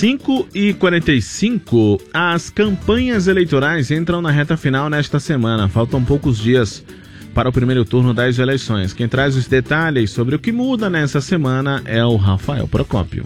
5h45, as campanhas eleitorais entram na reta final nesta semana. Faltam poucos dias para o primeiro turno das eleições. Quem traz os detalhes sobre o que muda nessa semana é o Rafael Procópio.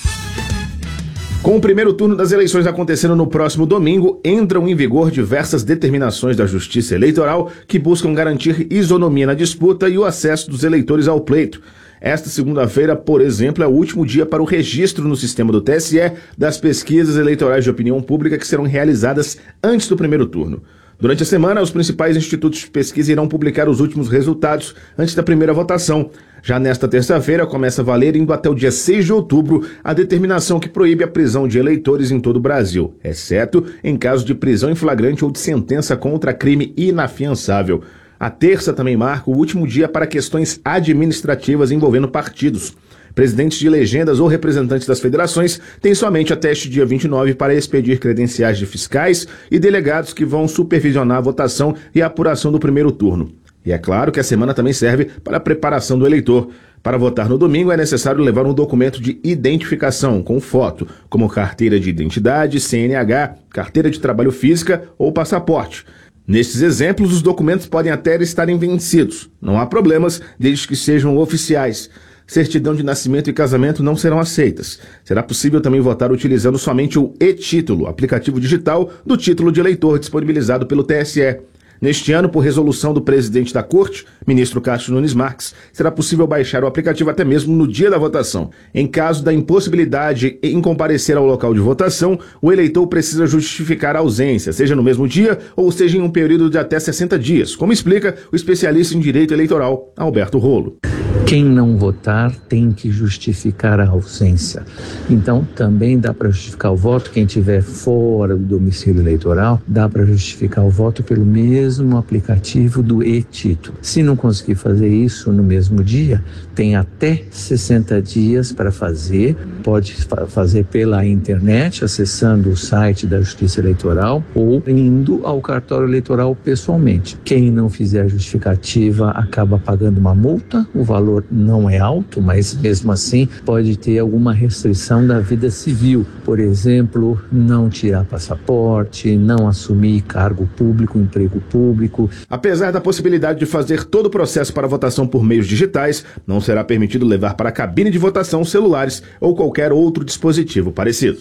Com o primeiro turno das eleições acontecendo no próximo domingo, entram em vigor diversas determinações da Justiça Eleitoral que buscam garantir isonomia na disputa e o acesso dos eleitores ao pleito. Esta segunda-feira, por exemplo, é o último dia para o registro no sistema do TSE das pesquisas eleitorais de opinião pública que serão realizadas antes do primeiro turno. Durante a semana, os principais institutos de pesquisa irão publicar os últimos resultados antes da primeira votação. Já nesta terça-feira, começa a valer, indo até o dia 6 de outubro, a determinação que proíbe a prisão de eleitores em todo o Brasil, exceto em caso de prisão em flagrante ou de sentença contra crime inafiançável. A terça também marca o último dia para questões administrativas envolvendo partidos. Presidentes de legendas ou representantes das federações têm somente até este dia 29 para expedir credenciais de fiscais e delegados que vão supervisionar a votação e a apuração do primeiro turno. E é claro que a semana também serve para a preparação do eleitor. Para votar no domingo é necessário levar um documento de identificação com foto, como carteira de identidade, CNH, carteira de trabalho física ou passaporte. Nestes exemplos, os documentos podem até estarem vencidos. Não há problemas, desde que sejam oficiais. Certidão de nascimento e casamento não serão aceitas. Será possível também votar utilizando somente o e-Título, aplicativo digital do título de eleitor disponibilizado pelo TSE. Neste ano, por resolução do presidente da Corte, ministro Cássio Nunes Marques, será possível baixar o aplicativo até mesmo no dia da votação. Em caso da impossibilidade em comparecer ao local de votação, o eleitor precisa justificar a ausência, seja no mesmo dia ou seja em um período de até 60 dias, como explica o especialista em direito eleitoral, Alberto Rolo. Quem não votar tem que justificar a ausência. Então, também dá para justificar o voto. Quem estiver fora do domicílio eleitoral, dá para justificar o voto pelo mesmo aplicativo do e-Título. Se não conseguir fazer isso no mesmo dia, tem até 60 dias para fazer. Pode fazer pela internet, acessando o site da Justiça Eleitoral ou indo ao cartório eleitoral pessoalmente. Quem não fizer a justificativa acaba pagando uma multa. O valor não é alto, mas mesmo assim pode ter alguma restrição da vida civil. Por exemplo, não tirar passaporte, não assumir cargo público, emprego público. Apesar da possibilidade de fazer todo o processo para votação por meios digitais, não será permitido levar para a cabine de votação celulares ou qualquer outro dispositivo parecido.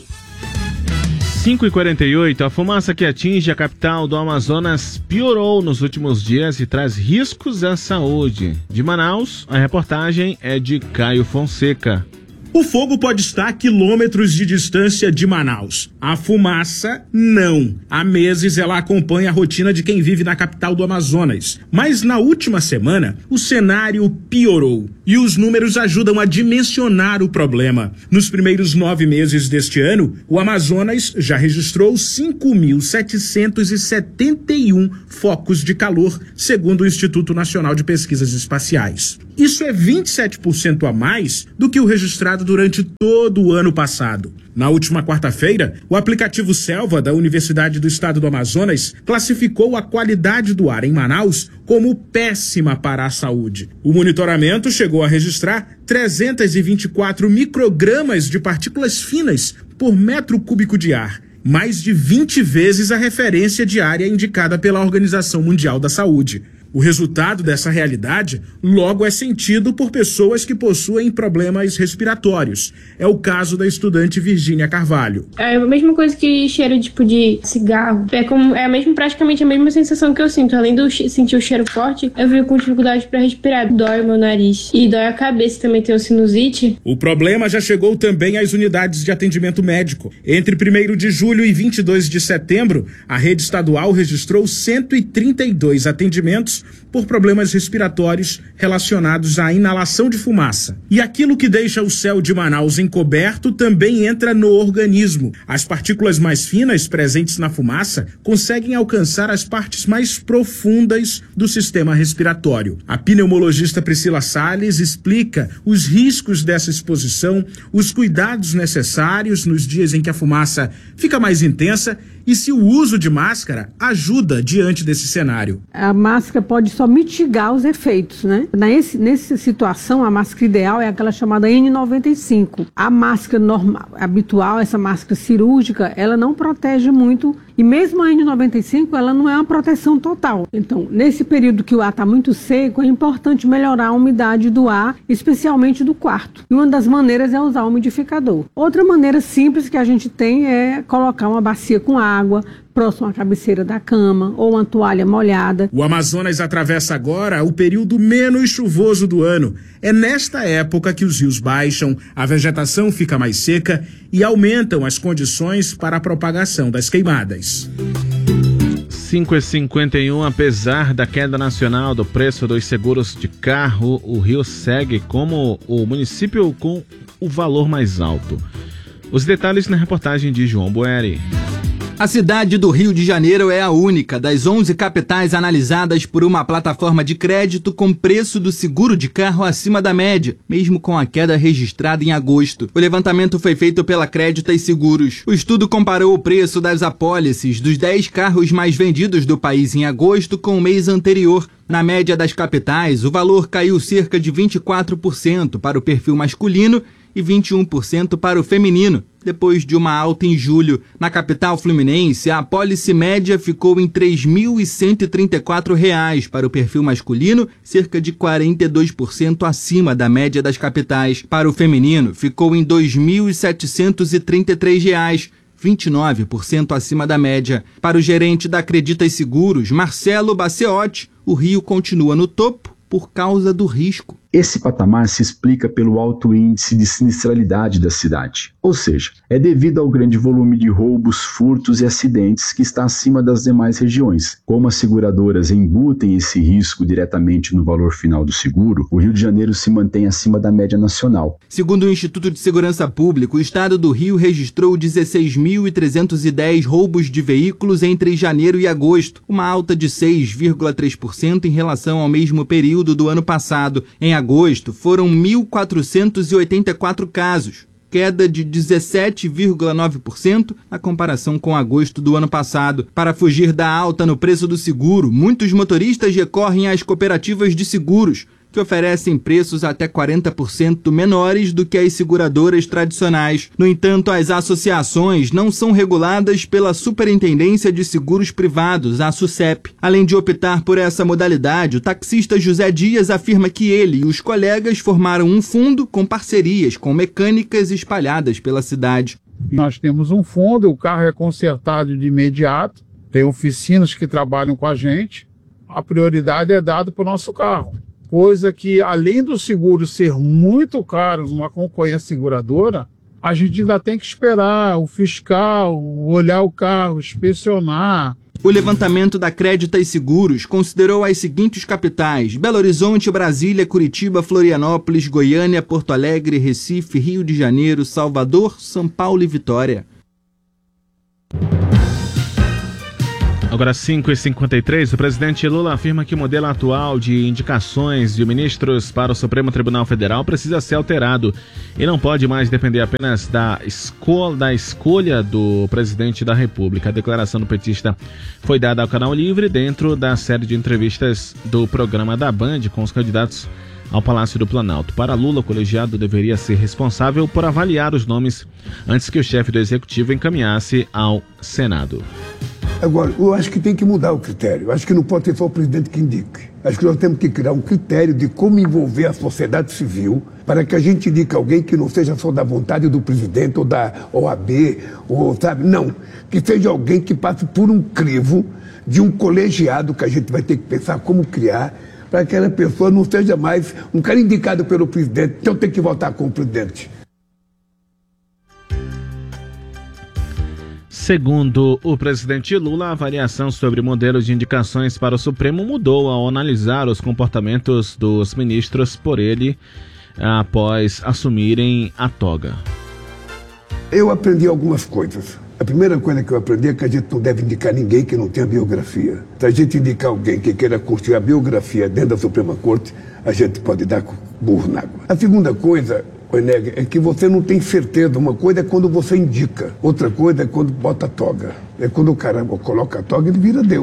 5h48, a fumaça que atinge a capital do Amazonas piorou nos últimos dias e traz riscos à saúde. De Manaus, a reportagem é de Caio Fonseca. O fogo pode estar a quilômetros de distância de Manaus. A fumaça, não. Há meses ela acompanha a rotina de quem vive na capital do Amazonas. Mas na última semana, o cenário piorou. E os números ajudam a dimensionar o problema. Nos primeiros 9 meses deste ano, o Amazonas já registrou 5.771 focos de calor, segundo o Instituto Nacional de Pesquisas Espaciais. Isso é 27% a mais do que o registrado durante todo o ano passado. Na última quarta-feira, o aplicativo Selva da Universidade do Estado do Amazonas classificou a qualidade do ar em Manaus como péssima para a saúde. O monitoramento chegou a registrar 324 microgramas de partículas finas por metro cúbico de ar, mais de 20 vezes a referência diária indicada pela Organização Mundial da Saúde. O resultado dessa realidade logo é sentido por pessoas que possuem problemas respiratórios. É o caso da estudante Virgínia Carvalho. É a mesma coisa que cheiro de cigarro. Praticamente a mesma sensação que eu sinto. Além de eu sentir o cheiro forte, eu fico com dificuldade para respirar. Dói o meu nariz e dói a cabeça, também tenho sinusite. O problema já chegou também às unidades de atendimento médico. Entre 1º de julho e 22 de setembro, a rede estadual registrou 132 atendimentos por problemas respiratórios relacionados à inalação de fumaça. E aquilo que deixa o céu de Manaus encoberto também entra no organismo. As partículas mais finas presentes na fumaça conseguem alcançar as partes mais profundas do sistema respiratório. A pneumologista Priscila Salles explica os riscos dessa exposição, os cuidados necessários nos dias em que a fumaça fica mais intensa e se o uso de máscara ajuda diante desse cenário. A máscara pode só mitigar os efeitos, né? Nessa situação, a máscara ideal é aquela chamada N95. A máscara normal, habitual, essa máscara cirúrgica, ela não protege muito, e mesmo a N95, ela não é uma proteção total. Então, nesse período que o ar está muito seco, é importante melhorar a umidade do ar, especialmente do quarto. E uma das maneiras é usar o umidificador. Outra maneira simples que a gente tem é colocar uma bacia com água próximo à cabeceira da cama ou uma toalha molhada. O Amazonas atravessa agora o período menos chuvoso do ano. É nesta época que os rios baixam, a vegetação fica mais seca e aumentam as condições para a propagação das queimadas. 5h51, apesar da queda nacional do preço dos seguros de carro, o Rio segue como o município com o valor mais alto. Os detalhes na reportagem de João Boeri. A cidade do Rio de Janeiro é a única das 11 capitais analisadas por uma plataforma de crédito com preço do seguro de carro acima da média, mesmo com a queda registrada em agosto. O levantamento foi feito pela Crédita e Seguros. O estudo comparou o preço das apólices dos 10 carros mais vendidos do país em agosto com o mês anterior. Na média das capitais, o valor caiu cerca de 24% para o perfil masculino e 21% para o feminino, depois de uma alta em julho. Na capital fluminense, a apólice média ficou em R$ 3.134 para o perfil masculino, cerca de 42% acima da média das capitais. Para o feminino, ficou em R$ 2.733, 29% acima da média. Para o gerente da Crédita e Seguros, Marcelo Baceotti, o Rio continua no topo por causa do risco. Esse patamar se explica pelo alto índice de sinistralidade da cidade, ou seja, é devido ao grande volume de roubos, furtos e acidentes que está acima das demais regiões. Como as seguradoras embutem esse risco diretamente no valor final do seguro, o Rio de Janeiro se mantém acima da média nacional. Segundo o Instituto de Segurança Pública, o estado do Rio registrou 16.310 roubos de veículos entre janeiro e agosto, uma alta de 6,3% em relação ao mesmo período do ano passado. Em agosto, foram 1.484 casos, queda de 17,9% na comparação com agosto do ano passado. Para fugir da alta no preço do seguro, muitos motoristas recorrem às cooperativas de seguros, que oferecem preços até 40% menores do que as seguradoras tradicionais. No entanto, as associações não são reguladas pela Superintendência de Seguros Privados, a SUSEP. Além de optar por essa modalidade, o taxista José Dias afirma que ele e os colegas formaram um fundo com parcerias com mecânicas espalhadas pela cidade. Nós temos um fundo, o carro é consertado de imediato, tem oficinas que trabalham com a gente, a prioridade é dada para o nosso carro. Coisa que, além do seguro ser muito caro numa companhia seguradora, a gente ainda tem que esperar o fiscal olhar o carro, inspecionar. O levantamento da Crédita e Seguros considerou as seguintes capitais: Belo Horizonte, Brasília, Curitiba, Florianópolis, Goiânia, Porto Alegre, Recife, Rio de Janeiro, Salvador, São Paulo e Vitória. Agora 5h53, o presidente Lula afirma que o modelo atual de indicações de ministros para o Supremo Tribunal Federal precisa ser alterado e não pode mais depender apenas da escolha do presidente da República. A declaração do petista foi dada ao Canal Livre dentro da série de entrevistas do programa da Band com os candidatos ao Palácio do Planalto. Para Lula, o colegiado deveria ser responsável por avaliar os nomes antes que o chefe do executivo encaminhasse ao Senado. Agora, eu acho que tem que mudar o critério. Eu acho que não pode ser só o presidente que indique. Acho que nós temos que criar um critério de como envolver a sociedade civil para que a gente indique alguém que não seja só da vontade do presidente ou da OAB, ou sabe, não. Que seja alguém que passe por um crivo de um colegiado que a gente vai ter que pensar como criar para que aquela pessoa não seja mais um cara indicado pelo presidente, então tem que votar com o presidente. Segundo o presidente Lula, a avaliação sobre modelos de indicações para o Supremo mudou ao analisar os comportamentos dos ministros por ele após assumirem a toga. Eu aprendi algumas coisas. A primeira coisa que eu aprendi é que a gente não deve indicar ninguém que não tenha biografia. Se a gente indicar alguém que queira construir a biografia dentro da Suprema Corte, a gente pode dar burro na água. A segunda coisa, Eneg, é que você não tem certeza. Uma coisa é quando você indica, outra coisa é quando bota a toga. É quando o cara coloca a toga, ele vira Deus.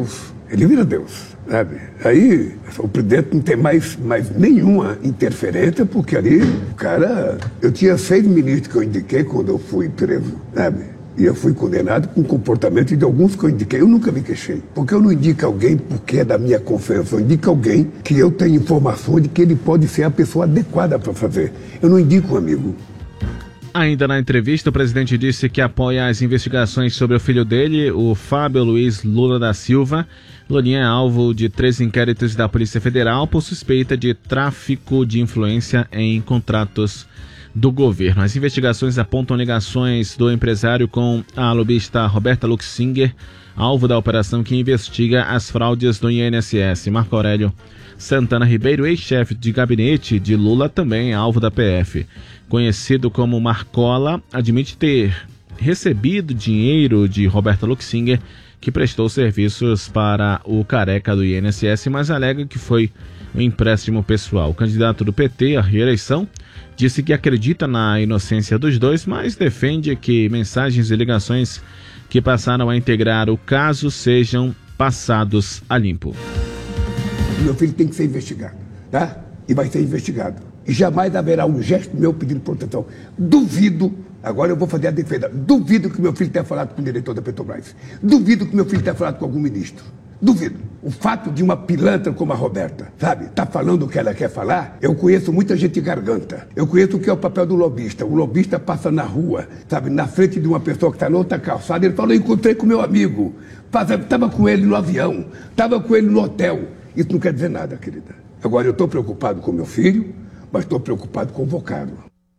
Ele vira Deus, sabe? Aí o presidente não tem mais nenhuma interferência, porque ali o cara... Eu tinha 6 ministros que eu indiquei quando eu fui preso, sabe? E eu fui condenado com o comportamento de alguns que eu indiquei. Eu nunca me queixei. Porque eu não indico alguém porque é da minha confiança. Eu indico alguém que eu tenho informação de que ele pode ser a pessoa adequada para fazer. Eu não indico um amigo. Ainda na entrevista, o presidente disse que apoia as investigações sobre o filho dele, o Fábio Luiz Lula da Silva. Lulinha é alvo de 3 inquéritos da Polícia Federal por suspeita de tráfico de influência em contratos do governo. As investigações apontam ligações do empresário com a lobista Roberta Luxinger, alvo da operação que investiga as fraudes do INSS. Marco Aurélio Santana Ribeiro, ex-chefe de gabinete de Lula, também alvo da PF. Conhecido como Marcola, admite ter recebido dinheiro de Roberta Luxinger, que prestou serviços para o careca do INSS, mas alega que foi um empréstimo pessoal. O candidato do PT à reeleição disse que acredita na inocência dos dois, mas defende que mensagens e ligações que passaram a integrar o caso sejam passados a limpo. Meu filho tem que ser investigado, tá? E vai ser investigado. E jamais haverá um gesto meu pedindo proteção. Duvido, agora eu vou fazer a defesa, duvido que meu filho tenha falado com o diretor da Petrobras. Duvido que meu filho tenha falado com algum ministro. Duvido. O fato de uma pilantra como a Roberta, sabe, tá falando o que ela quer falar, eu conheço muita gente garganta. Eu conheço o que é o papel do lobista. O lobista passa na rua, sabe, na frente de uma pessoa que está na outra calçada, ele fala, eu encontrei com meu amigo, estava com ele no avião, estava com ele no hotel. Isso não quer dizer nada, querida. Agora, eu estou preocupado com meu filho, mas estou preocupado com o Vocaro.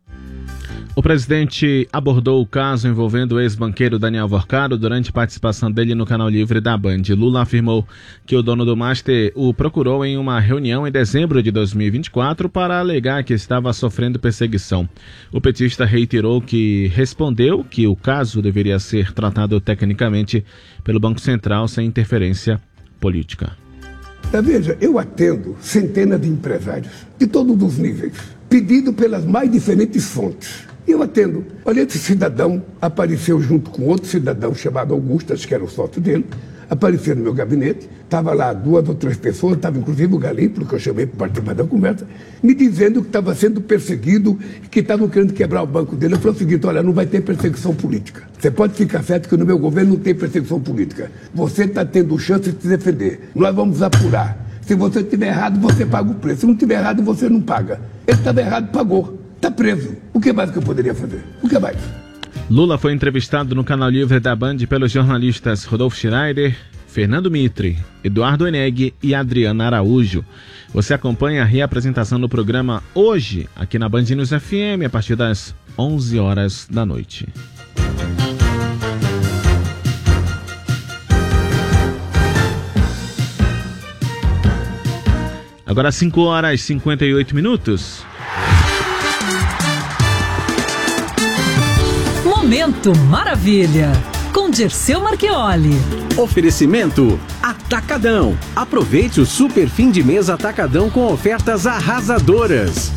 O presidente abordou o caso envolvendo o ex-banqueiro Daniel Vocaro durante participação dele no Canal Livre da Band. Lula afirmou que o dono do Master o procurou em uma reunião em dezembro de 2024 para alegar que estava sofrendo perseguição. O petista reiterou que respondeu que o caso deveria ser tratado tecnicamente pelo Banco Central sem interferência política. Veja, eu atendo centenas de empresários de todos os níveis, pedido pelas mais diferentes fontes. Eu atendo. Olha, esse cidadão apareceu junto com outro cidadão chamado Augusto, acho que era o sócio dele, apareceu no meu gabinete, estava lá 2 ou 3 pessoas, estava inclusive o Galípolo, que eu chamei para participar da conversa, me dizendo que estava sendo perseguido, que estavam querendo quebrar o banco dele. Eu falei o seguinte, olha, não vai ter perseguição política. Você pode ficar certo que no meu governo não tem perseguição política. Você está tendo chance de se defender. Nós vamos apurar. Se você estiver errado, você paga o preço. Se não estiver errado, você não paga. Ele estava errado, pagou. Está preso. O que mais que eu poderia fazer? O que mais? Lula foi entrevistado no Canal Livre da Band pelos jornalistas Rodolfo Schneider, Fernando Mitre, Eduardo Eneg e Adriana Araújo. Você acompanha a reapresentação do programa hoje, aqui na Band News FM, a partir das 11 horas da noite. Agora 5 horas e 58 minutos. Momento Maravilha, com Dirceu Marchioli. Oferecimento Atacadão. Aproveite o super fim de mês Atacadão com ofertas arrasadoras.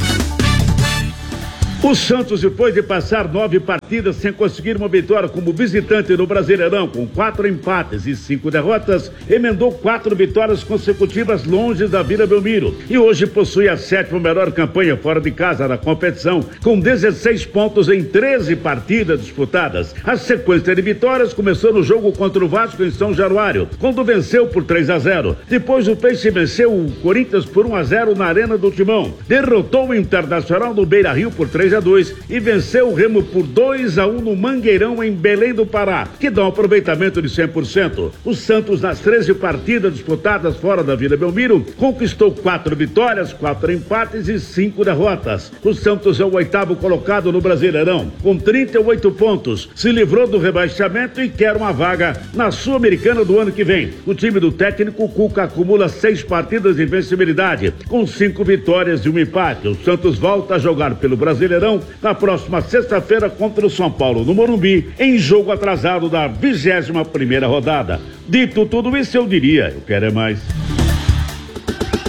O Santos, depois de passar 9 partidas sem conseguir uma vitória como visitante no Brasileirão, com 4 empates e 5 derrotas, emendou 4 vitórias consecutivas longe da Vila Belmiro e hoje possui a 7ª melhor campanha fora de casa na competição, com 16 pontos em 13 partidas disputadas. A sequência de vitórias começou no jogo contra o Vasco em São Januário, quando venceu por 3-0. Depois o Peixe venceu o Corinthians por 1-0 na Arena do Timão, derrotou o Internacional no Beira-Rio por 3-2 e venceu o Remo por 2-1 no Mangueirão, em Belém do Pará, que dá um aproveitamento de 100%. O Santos, nas 13 partidas disputadas fora da Vila Belmiro, conquistou 4 vitórias, 4 empates e 5 derrotas. O Santos é o 8º colocado no Brasileirão, com 38 pontos, se livrou do rebaixamento e quer uma vaga na Sul-Americana do ano que vem. O time do técnico Cuca acumula 6 partidas de invencibilidade, com 5 vitórias e 1 empate. O Santos volta a jogar pelo Brasileirão na próxima sexta-feira contra o São Paulo no Morumbi, em jogo atrasado da 21ª rodada. Dito tudo isso, eu diria, eu quero é mais.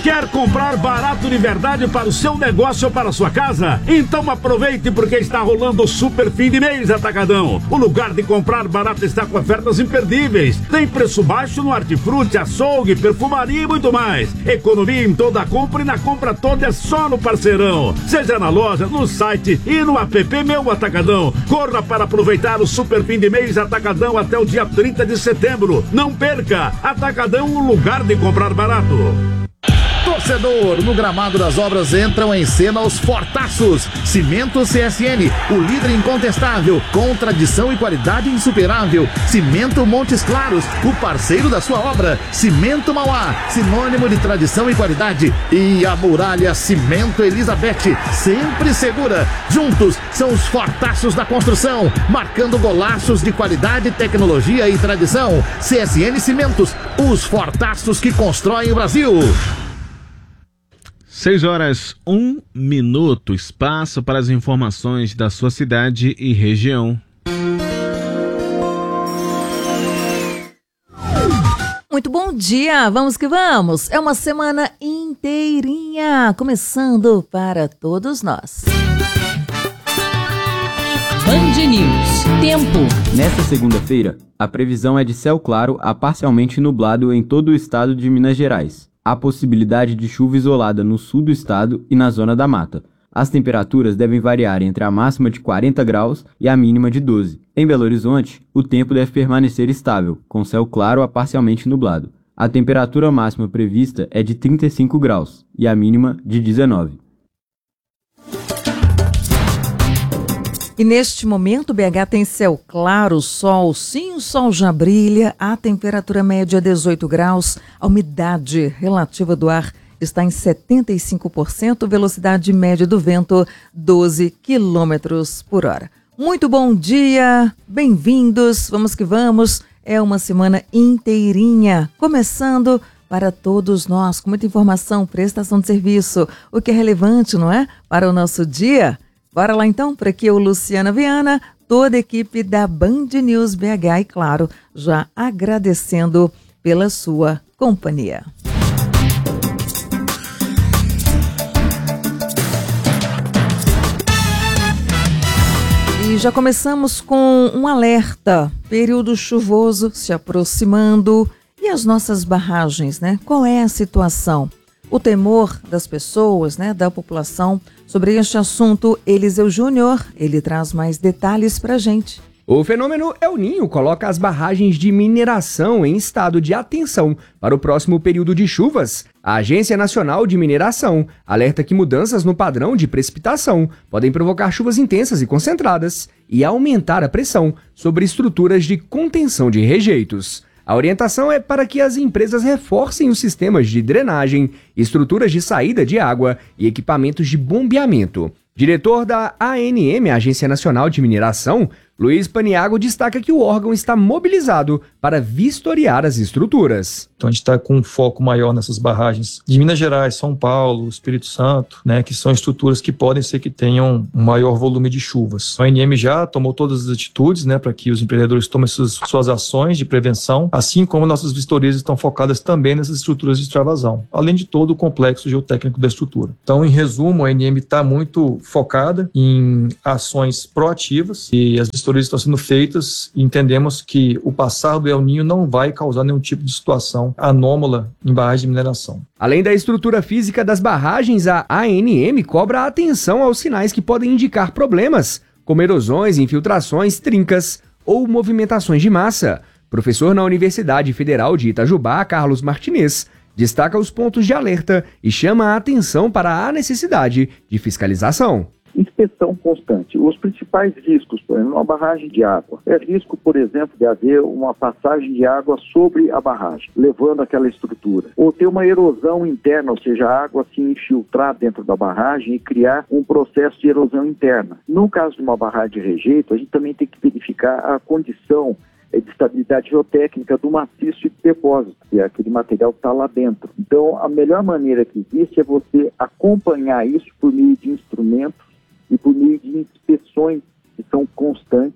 Quer comprar barato de verdade para o seu negócio ou para a sua casa? Então aproveite, porque está rolando o super fim de mês Atacadão. O lugar de comprar barato está com ofertas imperdíveis. Tem preço baixo no hortifruti, açougue, perfumaria e muito mais. Economia em toda a compra e na compra toda é só no Parceirão. Seja na loja, no site e no app Meu Atacadão. Corra para aproveitar o super fim de mês Atacadão até o dia 30 de setembro. Não perca! Atacadão, o lugar de comprar barato. Torcedor, no gramado das obras entram em cena os fortaços. Cimento CSN, o líder incontestável, com tradição e qualidade insuperável. Cimento Montes Claros, o parceiro da sua obra. Cimento Mauá, sinônimo de tradição e qualidade. E a Muralha Cimento Elizabeth, sempre segura. Juntos são os fortaços da construção, marcando golaços de qualidade, tecnologia e tradição. CSN Cimentos, os fortaços que constroem o Brasil. 6h01, espaço para as informações da sua cidade e região. Muito bom dia, vamos que vamos. É uma semana inteirinha, começando para todos nós. Band News, tempo. Nesta segunda-feira, a previsão é de céu claro a parcialmente nublado em todo o estado de Minas Gerais. Há possibilidade de chuva isolada no sul do estado e na zona da mata. As temperaturas devem variar entre a máxima de 40 graus e a mínima de 12. Em Belo Horizonte, o tempo deve permanecer estável, com céu claro a parcialmente nublado. A temperatura máxima prevista é de 35 graus e a mínima de 19. E neste momento, BH tem céu claro, sol, sim, o sol já brilha, a temperatura média é 18 graus, a umidade relativa do ar está em 75%, velocidade média do vento 12 quilômetros por hora. Muito bom dia, bem-vindos, vamos que vamos, é uma semana inteirinha, começando para todos nós, com muita informação, prestação de serviço, o que é relevante, não é, para o nosso dia. Bora lá então, por aqui o Luciana Viana, toda a equipe da Band News BH e, claro, já agradecendo pela sua companhia. E já começamos com um alerta, período chuvoso se aproximando e as nossas barragens, né? Qual é a situação? O temor das pessoas, né, da população sobre este assunto, Eliseu Júnior, ele traz mais detalhes para a gente. O fenômeno El Niño coloca as barragens de mineração em estado de atenção para o próximo período de chuvas. A Agência Nacional de Mineração alerta que mudanças no padrão de precipitação podem provocar chuvas intensas e concentradas e aumentar a pressão sobre estruturas de contenção de rejeitos. A orientação é para que as empresas reforcem os sistemas de drenagem, estruturas de saída de água e equipamentos de bombeamento. Diretor da ANM, Agência Nacional de Mineração, Luiz Paniago destaca que o órgão está mobilizado para vistoriar as estruturas. Então a gente está com um foco maior nessas barragens de Minas Gerais, São Paulo, Espírito Santo, né, que são estruturas que podem ser que tenham um maior volume de chuvas. A ANM já tomou todas as atitudes, né, para que os empreendedores tomem suas ações de prevenção, assim como nossas vistorias estão focadas também nessas estruturas de extravasão, além de todo o complexo geotécnico da estrutura. Então, em resumo, a ANM está muito focada em ações proativas e as vistorias estão sendo feitas e entendemos que o passar do El Niño não vai causar nenhum tipo de situação anômala em barragens de mineração. Além da estrutura física das barragens, a ANM cobra atenção aos sinais que podem indicar problemas, como erosões, infiltrações, trincas ou movimentações de massa. Professor na Universidade Federal de Itajubá, Carlos Martinez, destaca os pontos de alerta e chama a atenção para a necessidade de fiscalização. Inspeção constante. Os principais riscos, por exemplo, uma barragem de água. É risco, por exemplo, de haver uma passagem de água sobre a barragem, levando aquela estrutura. Ou ter uma erosão interna, ou seja, a água se infiltrar dentro da barragem e criar um processo de erosão interna. No caso de uma barragem de rejeito, a gente também tem que verificar a condição de estabilidade geotécnica do maciço de depósito, que é aquele material que está lá dentro. Então, a melhor maneira que existe é você acompanhar isso por meio de instrumentos e por meio de inspeções que são constantes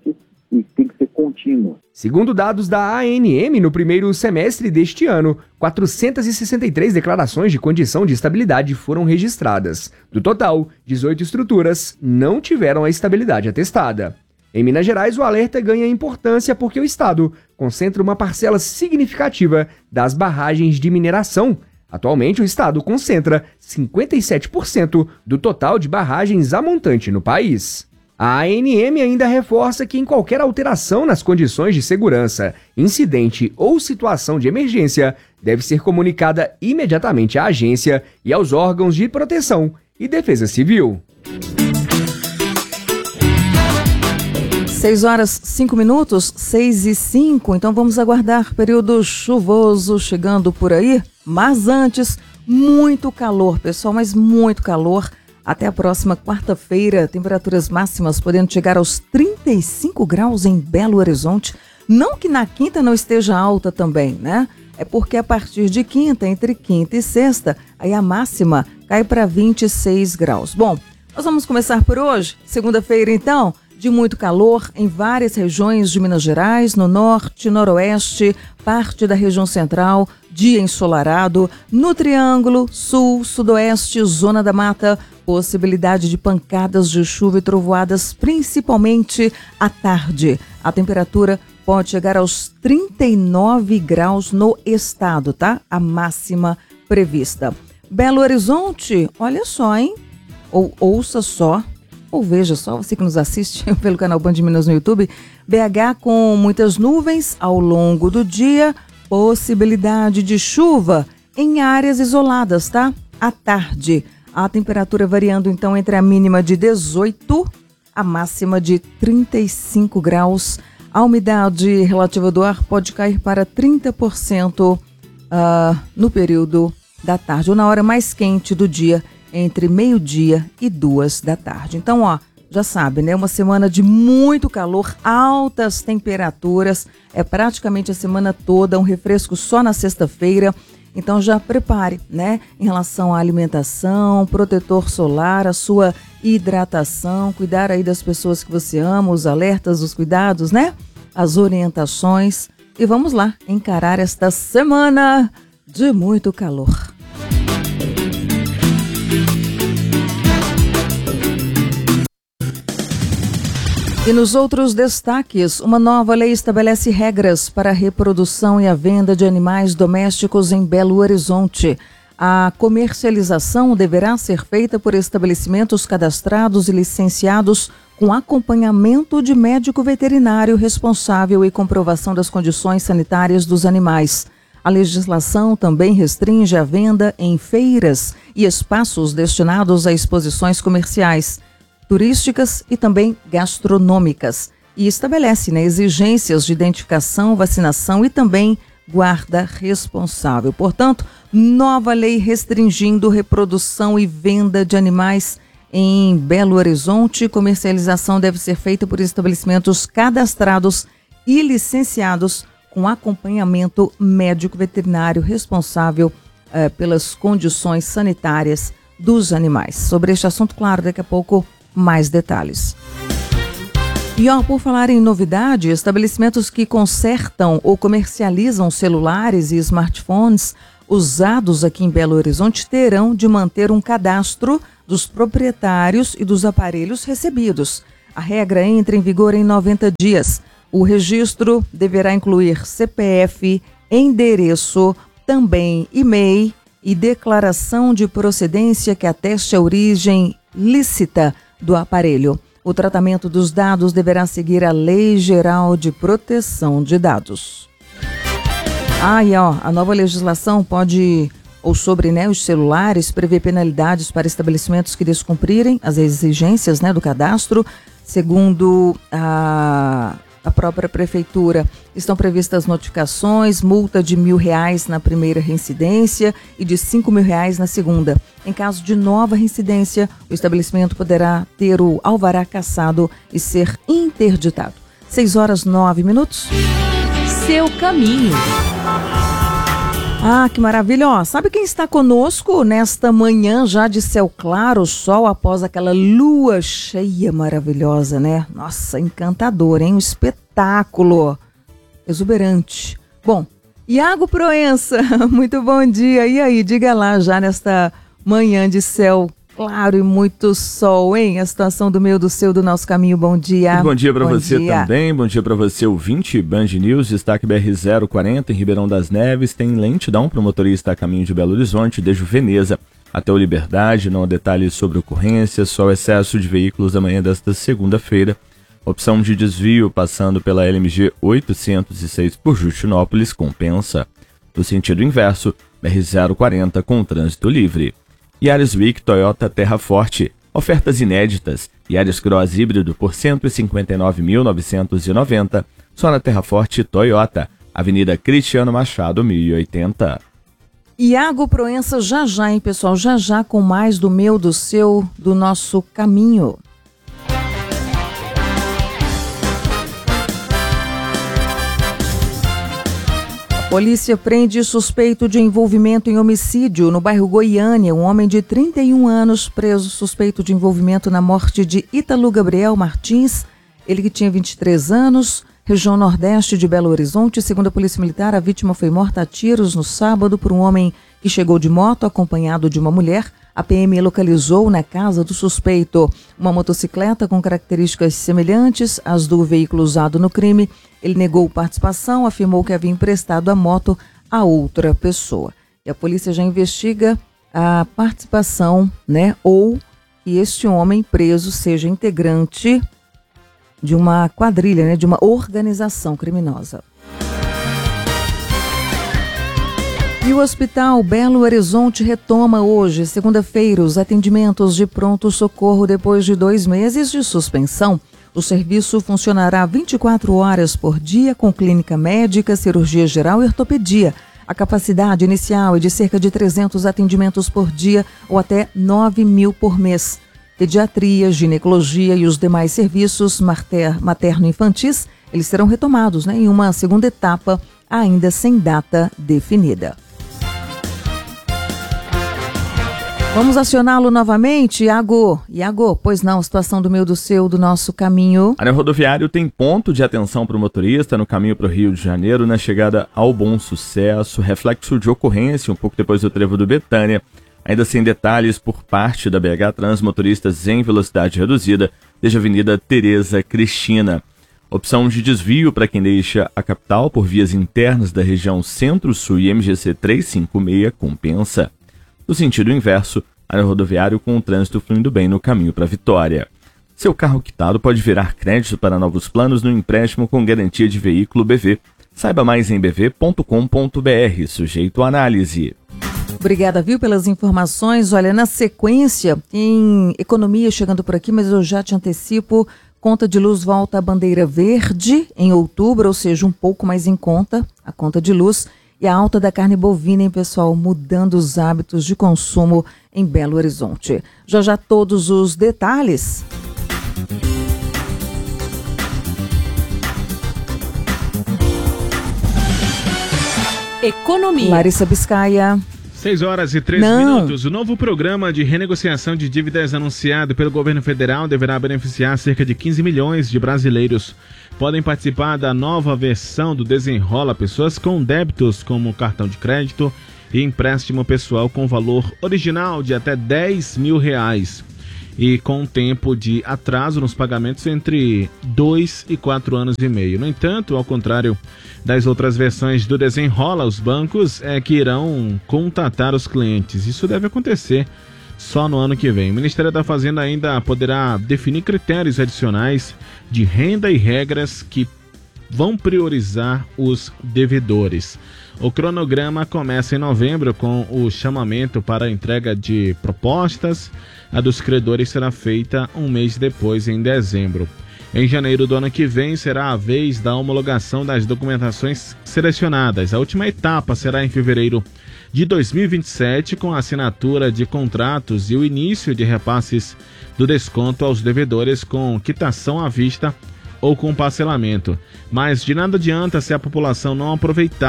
e tem que ser contínua. Segundo dados da ANM, no primeiro semestre deste ano, 463 declarações de condição de estabilidade foram registradas. Do total, 18 estruturas não tiveram a estabilidade atestada. Em Minas Gerais, o alerta ganha importância porque o estado concentra uma parcela significativa das barragens de mineração. Atualmente, o estado concentra 57% do total de barragens a montante no país. A ANM ainda reforça que em qualquer alteração nas condições de segurança, incidente ou situação de emergência, deve ser comunicada imediatamente à agência e aos órgãos de proteção e defesa civil. 6:05, 6:05, então vamos aguardar período chuvoso chegando por aí, mas antes, muito calor, pessoal, mas muito calor. Até a próxima quarta-feira, temperaturas máximas podendo chegar aos 35 graus em Belo Horizonte. Não que na quinta não esteja alta também, né? É porque a partir de quinta, entre quinta e sexta, aí a máxima cai para 26 graus. Bom, nós vamos começar por hoje, segunda-feira então, de muito calor em várias regiões de Minas Gerais, no norte, noroeste, parte da região central, dia ensolarado, no Triângulo, sul, sudoeste, zona da mata, possibilidade de pancadas de chuva e trovoadas, principalmente à tarde. A temperatura pode chegar aos 39 graus no estado, tá? A máxima prevista. Belo Horizonte, olha só, hein? Ou ouça só, ou veja só, você que nos assiste pelo canal Band Minas no YouTube, BH com muitas nuvens ao longo do dia, possibilidade de chuva em áreas isoladas, tá? À tarde, a temperatura variando então entre a mínima de 18, a máxima de 35 graus. A umidade relativa do ar pode cair para 30% no período da tarde, ou na hora mais quente do dia, entre meio-dia e 2 da tarde. Então, ó, já sabe, né? Uma semana de muito calor, altas temperaturas, é praticamente a semana toda, um refresco só na sexta-feira. Então já prepare, né? Em relação à alimentação, protetor solar, a sua hidratação, cuidar aí das pessoas que você ama, os alertas, os cuidados, né? As orientações. E vamos lá, encarar esta semana de muito calor. E nos outros destaques, uma nova lei estabelece regras para a reprodução e a venda de animais domésticos em Belo Horizonte. A comercialização deverá ser feita por estabelecimentos cadastrados e licenciados com acompanhamento de médico veterinário responsável e comprovação das condições sanitárias dos animais. A legislação também restringe a venda em feiras e espaços destinados a exposições comerciais, turísticas e também gastronômicas, e estabelece, né, exigências de identificação, vacinação e também guarda responsável. Portanto, nova lei restringindo reprodução e venda de animais em Belo Horizonte. Comercialização deve ser feita por estabelecimentos cadastrados e licenciados com acompanhamento médico veterinário responsável pelas condições sanitárias dos animais. Sobre este assunto, claro, daqui a pouco mais detalhes. E por falar em novidade, estabelecimentos que consertam ou comercializam celulares e smartphones usados aqui em Belo Horizonte terão de manter um cadastro dos proprietários e dos aparelhos recebidos. A regra entra em vigor em 90 dias. O registro deverá incluir CPF, endereço, também e-mail e declaração de procedência que ateste a origem lícita do aparelho. O tratamento dos dados deverá seguir a Lei Geral de Proteção de Dados. A nova legislação pode, ou sobre, né, os celulares, prever penalidades para estabelecimentos que descumprirem as exigências, né, do cadastro. Segundo a própria prefeitura, estão previstas notificações, multa de R$1.000 na primeira reincidência e de R$5.000 na segunda. Em caso de nova reincidência, o estabelecimento poderá ter o alvará cassado e ser interditado. 6:09. Seu caminho. Ah, que maravilha. Ó, sabe quem está conosco nesta manhã já de céu claro, sol após aquela lua cheia maravilhosa, né? Nossa, encantador, hein? Um espetáculo exuberante. Bom, Iago Proença, muito bom dia. E aí, diga lá já nesta manhã de céu claro e muito sol, hein? A situação do meio do seu, do nosso caminho. Bom dia. Muito bom dia para você também. Bom dia para você, ouvinte. Band News, destaque BR-040 em Ribeirão das Neves. Tem lentidão para o motorista a caminho de Belo Horizonte, desde Veneza até o Liberdade. Não há detalhes sobre ocorrência, só o excesso de veículos amanhã desta segunda-feira. Opção de desvio passando pela LMG 806 por Justinópolis compensa. No sentido inverso, BR-040 com trânsito livre. Yaris Week Toyota Terra Forte, ofertas inéditas. Yaris Cross híbrido por R$ 159.990, só na Terra Forte Toyota, Avenida Cristiano Machado, 1080. Iago Proença já, hein, pessoal? Já com mais do meu, do seu, do nosso caminho. Polícia prende suspeito de envolvimento em homicídio no bairro Goiânia. Um homem de 31 anos preso suspeito de envolvimento na morte de Ítalo Gabriel Martins. Ele que tinha 23 anos, região nordeste de Belo Horizonte. Segundo a Polícia Militar, a vítima foi morta a tiros no sábado por um homem que chegou de moto acompanhado de uma mulher. A PM localizou na casa do suspeito uma motocicleta com características semelhantes às do veículo usado no crime. Ele negou participação, afirmou que havia emprestado a moto a outra pessoa. E a polícia já investiga a participação, né, ou que este homem preso seja integrante de uma quadrilha, né, de uma organização criminosa. E o Hospital Belo Horizonte retoma hoje, segunda-feira, os atendimentos de pronto-socorro depois de 2 meses de suspensão. O serviço funcionará 24 horas por dia com clínica médica, cirurgia geral e ortopedia. A capacidade inicial é de cerca de 300 atendimentos por dia ou até 9.000 por mês. Pediatria, ginecologia e os demais serviços materno-infantis, eles serão retomados, né, em uma segunda etapa, ainda sem data definida. Vamos acioná-lo novamente, Iago, pois não, situação do meu, do seu, do nosso caminho. A área rodoviária tem ponto de atenção para o motorista no caminho para o Rio de Janeiro, na chegada ao Bom Sucesso, reflexo de ocorrência um pouco depois do trevo do Betânia. Ainda sem detalhes por parte da BH Trans, motoristas em velocidade reduzida, desde a Avenida Tereza Cristina. Opção de desvio para quem deixa a capital por vias internas da região Centro-Sul e MGC 356 compensa. No sentido inverso, área rodoviário com o trânsito fluindo bem no caminho para Vitória. Seu carro quitado pode virar crédito para novos planos no empréstimo com garantia de veículo BV. Saiba mais em bv.com.br, sujeito à análise. Obrigada, viu, pelas informações. Olha, na sequência, em economia chegando por aqui, mas eu já te antecipo, conta de luz volta à bandeira verde em outubro, ou seja, um pouco mais em conta, a conta de luz. E a alta da carne bovina, hein, pessoal, mudando os hábitos de consumo em Belo Horizonte. Já todos os detalhes. Economia. Larissa Biscaia. 6h03 minutos. O novo programa de renegociação de dívidas anunciado pelo governo federal deverá beneficiar cerca de 15 milhões de brasileiros. Podem participar da nova versão do Desenrola pessoas com débitos como cartão de crédito e empréstimo pessoal com valor original de até R$10 mil e com tempo de atraso nos pagamentos entre 2 e 4 anos e meio. No entanto, ao contrário das outras versões do Desenrola, os bancos que irão contatar os clientes. Isso deve acontecer só no ano que vem. O Ministério da Fazenda ainda poderá definir critérios adicionais de renda e regras que vão priorizar os devedores. O cronograma começa em novembro com o chamamento para a entrega de propostas. A dos credores será feita um mês depois, em dezembro. Em janeiro do ano que vem será a vez da homologação das documentações selecionadas. A última etapa será em fevereiro de 2027, com a assinatura de contratos e o início de repasses do desconto aos devedores com quitação à vista ou com parcelamento. Mas de nada adianta se a população não aproveitar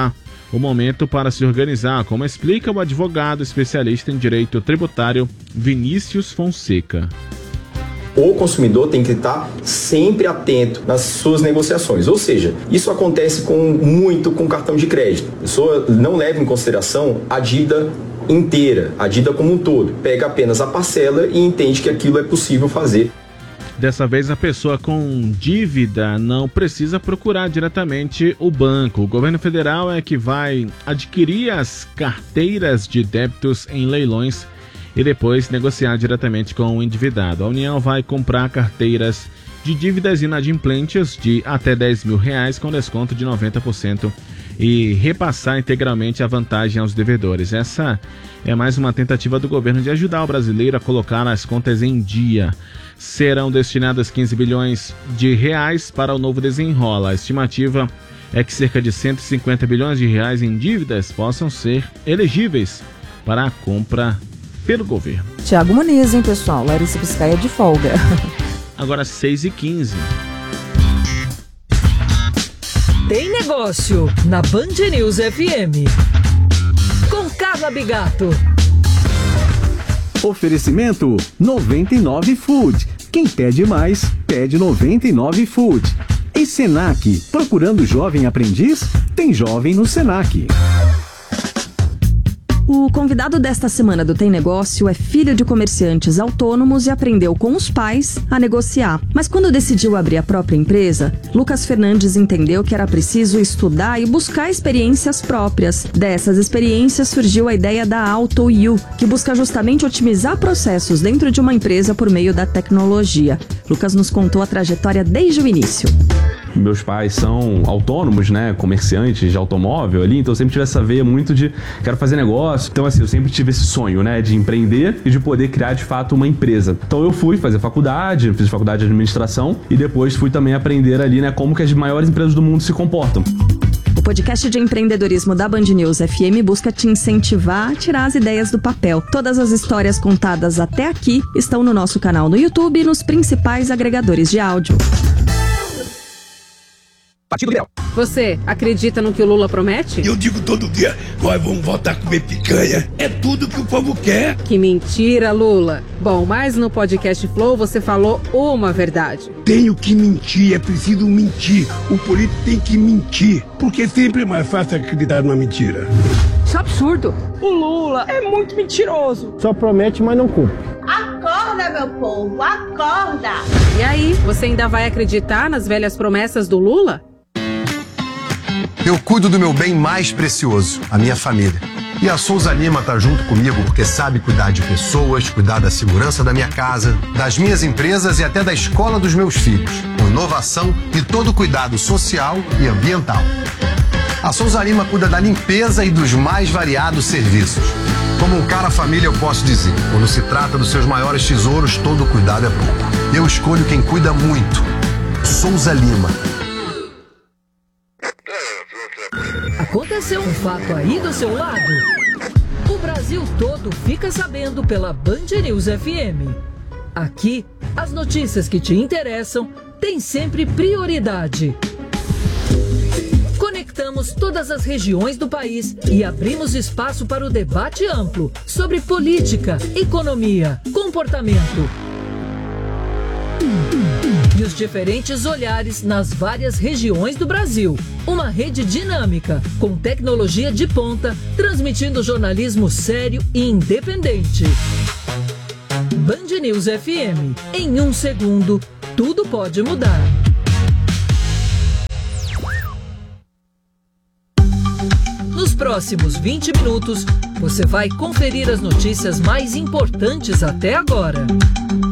o momento para se organizar, como explica o advogado especialista em direito tributário Vinícius Fonseca. O consumidor tem que estar sempre atento nas suas negociações, ou seja, isso acontece muito com cartão de crédito. A pessoa não leva em consideração a dívida inteira, a dívida como um todo, pega apenas a parcela e entende que aquilo é possível fazer. Dessa vez, a pessoa com dívida não precisa procurar diretamente o banco. O governo federal é que vai adquirir as carteiras de débitos em leilões e depois negociar diretamente com o endividado. A União vai comprar carteiras de dívidas inadimplentes de até R$10 mil com desconto de 90% e repassar integralmente a vantagem aos devedores. Essa é mais uma tentativa do governo de ajudar o brasileiro a colocar as contas em dia. Serão destinadas 15 bilhões de reais para o novo Desenrola. A estimativa é que cerca de 150 bilhões de reais em dívidas possam ser elegíveis para a compra pelo governo. Tiago Muniz, hein, pessoal? Larissa Biscaia de folga. Agora 6h15. Tem negócio na Band News FM. Com Carla Bigato. Oferecimento 99 Food. Quem pede mais, pede 99 Food. E Senac, procurando jovem aprendiz? Tem jovem no Senac. O convidado desta semana do Tem Negócio é filho de comerciantes autônomos e aprendeu com os pais a negociar. Mas quando decidiu abrir a própria empresa, Lucas Fernandes entendeu que era preciso estudar e buscar experiências próprias. Dessas experiências surgiu a ideia da AutoU, que busca justamente otimizar processos dentro de uma empresa por meio da tecnologia. Lucas nos contou a trajetória desde o início. Meus pais são autônomos, né, comerciantes de automóvel ali, então eu sempre tive essa veia muito de quero fazer negócio. Então assim, eu sempre tive esse sonho, né, de empreender e de poder criar de fato uma empresa. Então eu fui fazer faculdade, fiz faculdade de administração e depois fui também aprender ali, né, como que as maiores empresas do mundo se comportam. O podcast de empreendedorismo da Band News FM busca te incentivar a tirar as ideias do papel. Todas as histórias contadas até aqui estão no nosso canal no YouTube e nos principais agregadores de áudio. Partido Liberal. Você acredita no que o Lula promete? Eu digo todo dia, nós vamos voltar a comer picanha. É tudo que o povo quer. Que mentira, Lula. Bom, mas no podcast Flow você falou uma verdade. Tenho que mentir, é preciso mentir. O político tem que mentir, porque sempre é mais fácil acreditar numa mentira. Isso é absurdo. O Lula é muito mentiroso. Só promete, mas não cumpre. Acorda, meu povo, acorda. E aí, você ainda vai acreditar nas velhas promessas do Lula? Eu cuido do meu bem mais precioso, a minha família. E a Souza Lima tá junto comigo porque sabe cuidar de pessoas, cuidar da segurança da minha casa, das minhas empresas e até da escola dos meus filhos, com inovação e todo cuidado social e ambiental. A Souza Lima cuida da limpeza e dos mais variados serviços. Como um cara família eu posso dizer, quando se trata dos seus maiores tesouros, todo cuidado é pouco. Eu escolho quem cuida muito. Souza Lima. Aconteceu um fato aí do seu lado? O Brasil todo fica sabendo pela Band News FM. Aqui, as notícias que te interessam têm sempre prioridade. Conectamos todas as regiões do país e abrimos espaço para o debate amplo sobre política, economia, comportamento e os diferentes olhares nas várias regiões do Brasil. Uma rede dinâmica, com tecnologia de ponta, transmitindo jornalismo sério e independente. Band News FM. Em 1 segundo, tudo pode mudar. Nos próximos 20 minutos, você vai conferir as notícias mais importantes até agora.